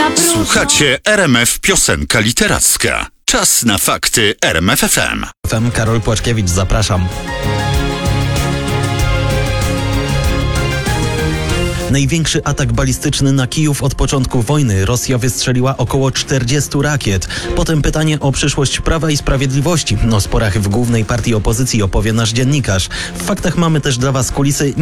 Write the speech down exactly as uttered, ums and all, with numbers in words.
próżno. Słuchacie R M F Piosenka Literacka. Czas na fakty R M F F M. F M Karol Płaczkiewicz, zapraszam. Największy atak balistyczny na Kijów od początku wojny. Rosja wystrzeliła około czterdziestu rakiet. Potem pytanie o przyszłość Prawa i Sprawiedliwości. O sporach w głównej partii opozycji opowie nasz dziennikarz. W faktach mamy też dla Was kulisy